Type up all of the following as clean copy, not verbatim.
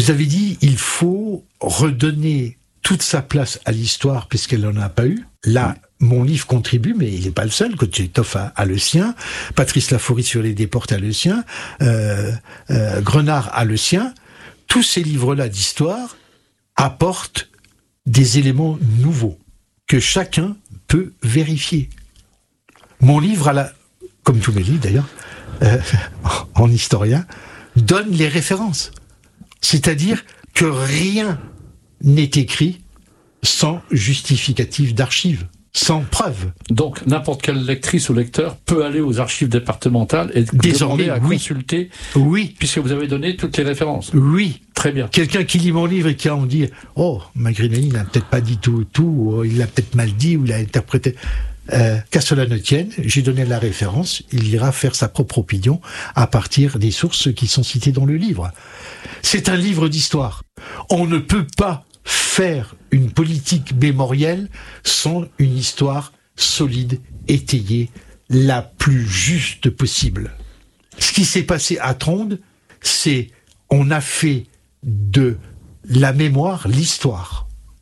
vous avez dit, il faut redonner toute sa place à l'histoire puisqu'elle n'en a pas eu. Là, mon livre contribue, mais il n'est pas le seul. Kotchetov a le sien, Patrice Laforie sur les déportés a le sien, Grenard a le sien. Tous ces livres-là d'histoire apportent des éléments nouveaux que chacun peut vérifier. Mon livre, comme tous mes livres d'ailleurs, en historien, donne les références. C'est-à-dire que rien n'est écrit sans justificatif d'archives, sans preuve. Donc, n'importe quelle lectrice ou lecteur peut aller aux archives départementales et demander à consulter, puisque vous avez donné toutes les références. Oui. Très bien. Quelqu'un qui lit mon livre et qui en dit « Oh, Magrinelli n'a peut-être pas dit tout, ou il l'a peut-être mal dit, ou il a interprété... » Qu'à cela ne tienne, j'ai donné la référence, il ira faire sa propre opinion à partir des sources qui sont citées dans le livre. C'est un livre d'histoire. On ne peut pas faire une politique mémorielle sans une histoire solide, étayée, la plus juste possible. Ce qui s'est passé à Tronde, c'est on a fait de la mémoire l'histoire,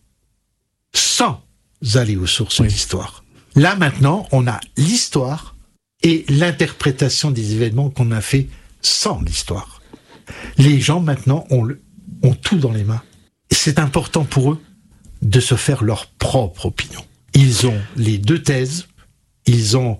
sans aller aux sources d'histoire. Là, maintenant, on a l'histoire et l'interprétation des événements qu'on a fait sans l'histoire. Les gens, maintenant, ont tout dans les mains. C'est important pour eux de se faire leur propre opinion. Ils ont les deux thèses, ils ont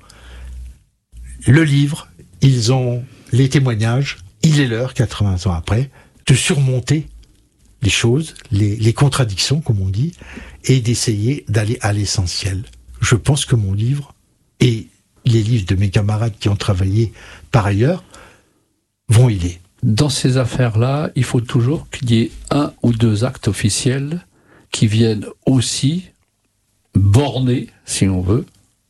le livre, ils ont les témoignages. Il est l'heure, 80 ans après, de surmonter les choses, les contradictions, comme on dit, et d'essayer d'aller à l'essentiel. Je pense que mon livre et les livres de mes camarades qui ont travaillé par ailleurs vont aider. Dans ces affaires-là, il faut toujours qu'il y ait un ou deux actes officiels qui viennent aussi borner, si on veut,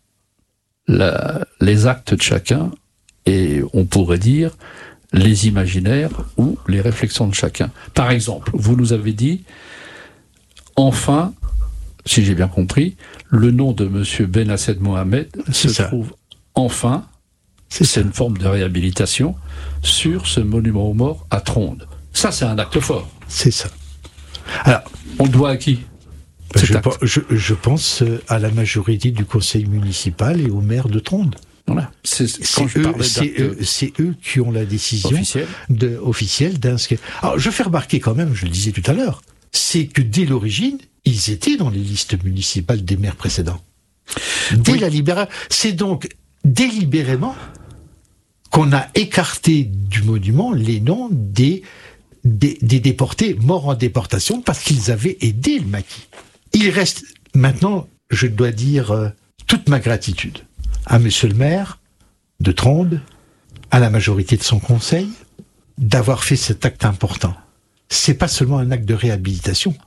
les actes de chacun et on pourrait dire les imaginaires ou les réflexions de chacun. Par exemple, vous nous avez dit, enfin, si j'ai bien compris, le nom de M. Benasset Mohamed se trouve enfin, c'est une forme de réhabilitation, sur ce monument aux morts à Tronde. Ça, c'est un acte fort. C'est ça. Alors, on le doit à qui ? Je pense à la majorité du conseil municipal et au maire de Tronde. Voilà. C'est eux qui ont la décision officielle d'inscrire. Alors, je fais remarquer quand même, je le disais tout à l'heure, c'est que dès l'origine, ils étaient dans les listes municipales des maires précédents. Dès la libération. C'est donc délibérément qu'on a écarté du monument les noms des déportés morts en déportation parce qu'ils avaient aidé le maquis. Il reste maintenant, je dois dire, toute ma gratitude à monsieur le maire de Tronde, à la majorité de son conseil, d'avoir fait cet acte important. C'est pas seulement un acte de réhabilitation,